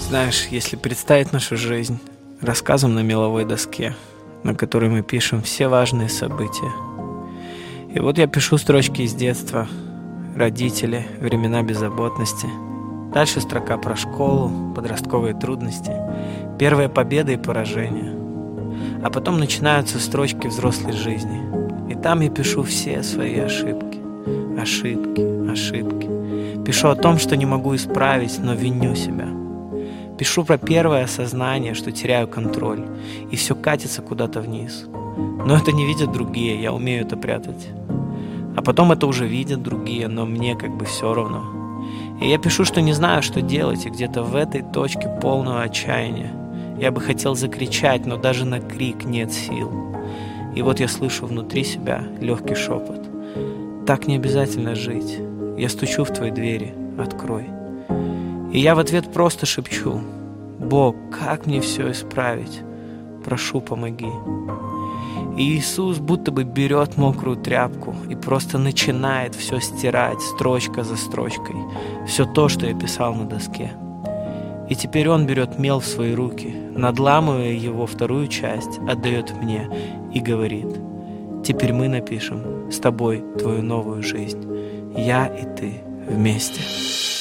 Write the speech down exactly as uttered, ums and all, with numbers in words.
Знаешь, если представить нашу жизнь рассказом на меловой доске, на которой мы пишем все важные события. И вот я пишу строчки из детства, родители, времена беззаботности. Дальше строка про школу, подростковые трудности, первые победы и поражения. А потом начинаются строчки взрослой жизни. И там я пишу все свои ошибки. Ошибки, ошибки. Пишу о том, что не могу исправить, но виню себя. Пишу про первое осознание, что теряю контроль, и все катится куда-то вниз. Но это не видят другие, я умею это прятать. А потом это уже видят другие, но мне как бы все равно. И я пишу, что не знаю, что делать, и где-то в этой точке полного отчаяния я бы хотел закричать, но даже на крик нет сил. И вот я слышу внутри себя легкий шепот. Так не обязательно жить. Я стучу в твои двери, открой. И я в ответ просто шепчу: Бог, как мне все исправить? Прошу, помоги. И Иисус будто бы берет мокрую тряпку и просто начинает все стирать строчка за строчкой, все то, что я писал на доске. И теперь Он берет мел в свои руки, надламывая его вторую часть, отдает мне и говорит: теперь мы напишем с тобой твою новую жизнь, я и ты вместе.